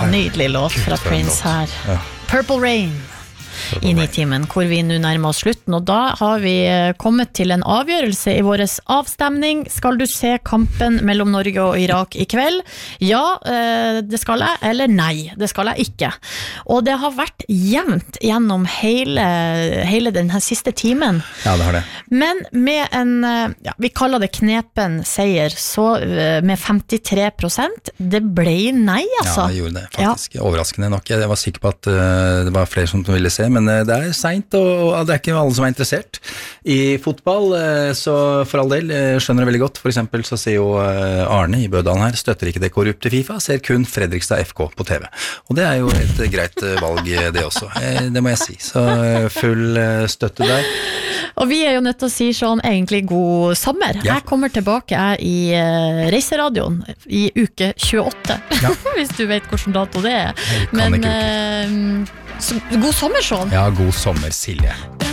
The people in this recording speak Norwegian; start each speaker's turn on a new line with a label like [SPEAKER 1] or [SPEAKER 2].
[SPEAKER 1] nydelig låt fra Prince her. Purple Rain. I Nitimen, hvor vi nå nærmer oss slutten, og da har vi kommet til en avgjørelse i vår avstemning. Skal du se kampen mellom Norge og Irak i kveld? Ja, det skal jeg, eller nei, det skal jeg ikke. Og det har vært jevnt gjennom hele denne siste timen.
[SPEAKER 2] Ja, det har det.
[SPEAKER 1] Men med en, vi kaller det knepen seier, så med 53%, det ble nei, altså.
[SPEAKER 2] Ja, det gjorde det, faktisk. Overraskende nok. Jeg var sikker på at det var flere som ville se, men det sent, og det ikke alle som interessert i fotball, så for all del, skjønner det veldig godt. For eksempel så sier jo Arne i Bødalen her, støtter ikke det korrupte FIFA, ser kun Fredrikstad FK på TV. Og det jo et greit valg det også, det må jeg si. Så full støtte der.
[SPEAKER 1] Og vi jo nødt til å si sånn egentlig god sommer. Jeg kommer tilbake i Reiseradioen i uke 28, hvis du vet hvilken dato det Men så, god sommer, Sean.
[SPEAKER 2] Ja, god sommer, Silje.